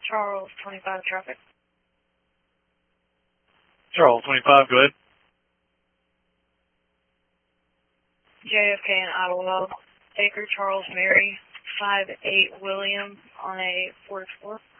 Charles 25 traffic. Charles 25, go ahead. JFK in Ottawa. Baker Charles Mary 58 William on a 4 Explorer.